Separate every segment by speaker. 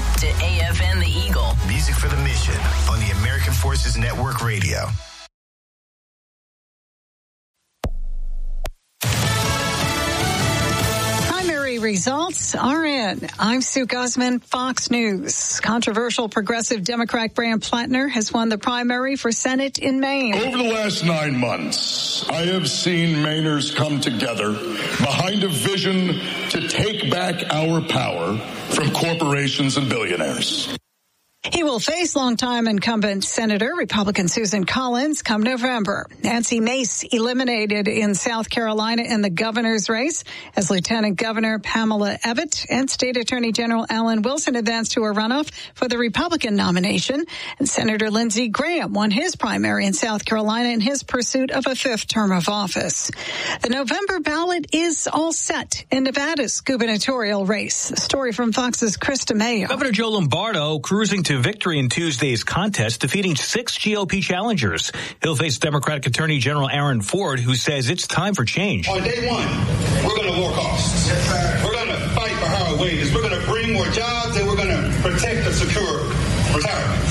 Speaker 1: to AFN The Eagle.
Speaker 2: Music for the mission on the American Forces Network Radio.
Speaker 3: Results are in. I'm Sue Guzman, Fox News. Controversial progressive Democrat Graham Plattner has won the primary for Senate in Maine.
Speaker 4: Over the last 9 months, I have seen Mainers come together behind a vision to take back our power from corporations and billionaires.
Speaker 3: He will face longtime incumbent Senator Republican Susan Collins come November. Nancy Mace eliminated in South Carolina in the governor's race as Lieutenant Governor Pamela Abbott and State Attorney General Alan Wilson advanced to a runoff for the Republican nomination. And Senator Lindsey Graham won his primary in South Carolina in his pursuit of a fifth term of office. The November ballot is all set in Nevada's gubernatorial race. A story from Fox's Chris DeMaio.
Speaker 5: Governor Joe Lombardo cruising to victory in Tuesday's contest, defeating 6 GOP challengers. He'll face Democratic Attorney General Aaron Ford, who says it's time for change.
Speaker 6: On day one, we're going to lower costs. We're going to fight for higher wages. We're going to bring more jobs, and we're going to protect and secure retirement.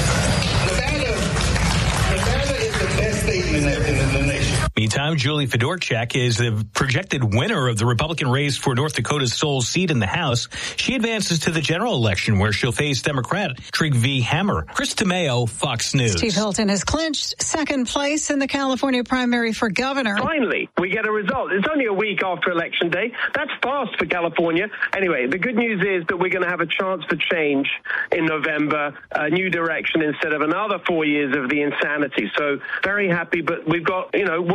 Speaker 6: Nevada is the best state in the nation.
Speaker 5: Meantime, Julie Fedorchak is the projected winner of the Republican race for North Dakota's sole seat in the House. She advances to the general election where she'll face Democrat Trygve Hammer. Chris DeMaio, Fox News.
Speaker 3: Steve Hilton has clinched second place in the California primary for governor.
Speaker 7: Finally, we get a result. It's only a week after Election Day. That's fast for California. Anyway, the good news is that we're going to have a chance for change in November, a new direction instead of another 4 years of the insanity. So very happy, but we've got,